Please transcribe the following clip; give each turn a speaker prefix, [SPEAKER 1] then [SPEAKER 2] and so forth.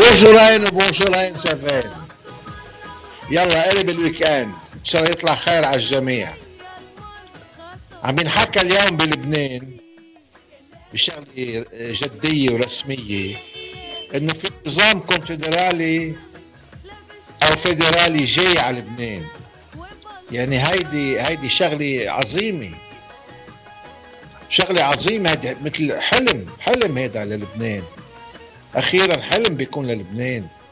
[SPEAKER 1] بونجورين وبونجورين سافين. يلا قرب الويك اند، ان شاء الله يطلع خير على الجميع. عم ينحكى اليوم بلبنان بشغله جديه ورسميه انه في نظام كونفدرالي او فيدرالي جاي على لبنان. يعني هيدي شغله عظيمه، شغله عظيمه، هيدي مثل حلم هيدا للبنان. اخيرا حلم بيكون للبنان.